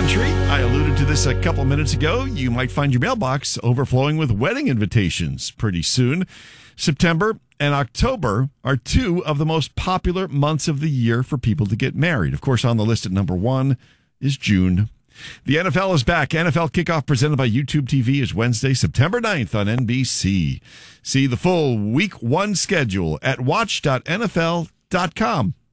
country. I alluded to this a couple minutes ago. You might find your mailbox overflowing with wedding invitations pretty soon. September and October are two of the most popular months of the year for people to get married. Of course, on the list at number one is June. The NFL is back. NFL Kickoff presented by YouTube TV is Wednesday, September 9th on NBC. See the full Week 1 schedule at watch.nfl.com.